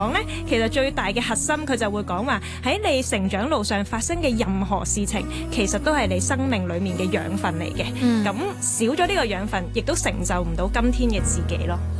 講咧，其實最大嘅核心佢就會講話喺你成長路上發生嘅任何事情，其實都係你生命裡面嘅養分嚟嘅。咁少咗呢個養分，亦都成就唔到今天嘅自己咯。